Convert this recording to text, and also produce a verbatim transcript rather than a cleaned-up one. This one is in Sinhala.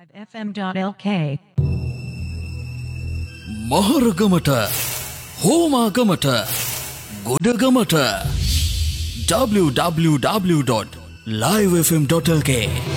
F M dot L K මහරගමට හෝමාගමට ගොඩගමට w w w dot live f m dot l k